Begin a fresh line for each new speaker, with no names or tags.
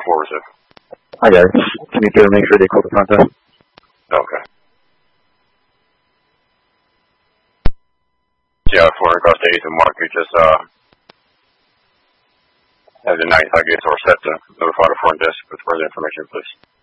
receive.
Hi guys, can you make sure they call the front desk?
Okay. Yeah, for regards to Ethan Market, just have the 95 gate source set to notify the front desk with further information, please.